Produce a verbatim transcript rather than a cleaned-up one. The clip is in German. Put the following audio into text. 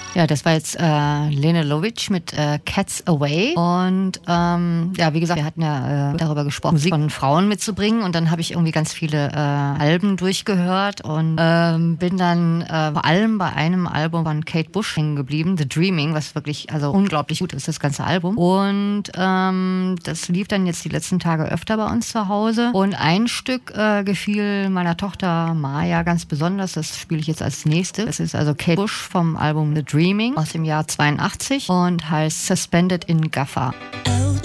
Ja, das war jetzt äh, Lene Lovitch mit äh, Cats Away. Und ähm, ja, wie gesagt, wir hatten ja äh, darüber gesprochen, Musik von Frauen mitzubringen. Und dann habe ich irgendwie ganz viele äh, Alben durchgehört und ähm, bin dann äh, vor allem bei einem Album von Kate Bush hängen geblieben, The Dreaming, was wirklich also unglaublich gut ist, das ganze Album. Und ähm, das lief dann jetzt die letzten Tage öfter bei uns zu Hause. Und ein Stück äh, gefiel meiner Tochter Maya ganz besonders. Das spiele ich jetzt als nächstes. Das ist also Kate Bush vom Album The Dreaming aus dem Jahr zweiundachtzig und heißt Suspended in Gaffer. Oh.